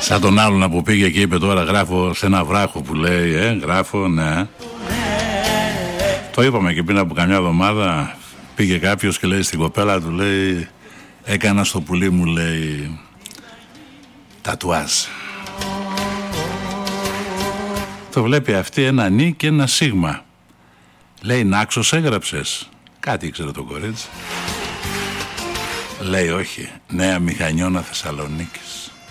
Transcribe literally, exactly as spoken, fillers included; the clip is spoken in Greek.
Σαν τον άλλον που πήγε και είπε τώρα γράφω σε ένα βράχο που λέει, ε, γράφω, ναι. Το είπαμε και πριν από καμιά εβδομάδα, πήγε κάποιος και λέει στην κοπέλα του, λέει, έκανα στο πουλί μου, λέει, τατουάζ. Το βλέπει αυτή ένα νι και ένα σίγμα. Λέει, Νάξος έγραψες? Κάτι ήξερε το κορίτσι. Λέει, όχι, Νέα Μηχανιώνα Θεσσαλονίκης.